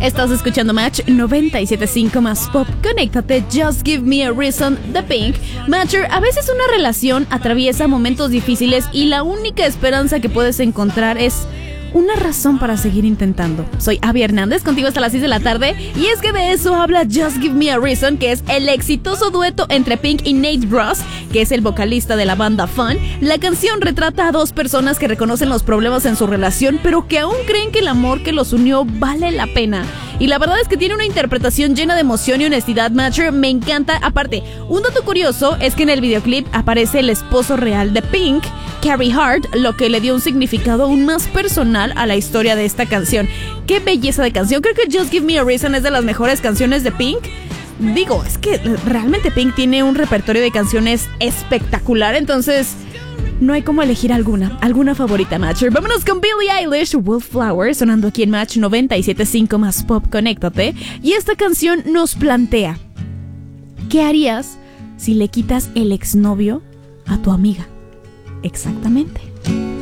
Estás escuchando Match 97.5 más pop. Conéctate, Just Give Me a Reason, The Pink. Matcher, a veces una relación atraviesa momentos difíciles y la única esperanza que puedes encontrar es una razón para seguir intentando. Soy Abby Hernández, contigo hasta las 6 de la tarde. Y es que de eso habla Just Give Me a Reason, que es el exitoso dueto entre Pink y Nate Ross, que es el vocalista de la banda Fun. La canción retrata a dos personas que reconocen los problemas en su relación, pero que aún creen que el amor que los unió vale la pena. Y la verdad es que tiene una interpretación llena de emoción y honestidad. Matcher, me encanta. Aparte, un dato curioso es que en el videoclip aparece el esposo real de Pink, Carey Hart, lo que le dio un significado aún más personal a la historia de esta canción. ¡Qué belleza de canción! Creo que Just Give Me a Reason es de las mejores canciones de Pink. Digo, es que realmente Pink tiene un repertorio de canciones espectacular, entonces no hay como elegir alguna favorita, Matcher. Vámonos con Billie Eilish, Wallflower, sonando aquí en Match 97.5 más pop, conéctate. Y esta canción nos plantea: ¿qué harías si le quitas el exnovio a tu amiga? Exactamente.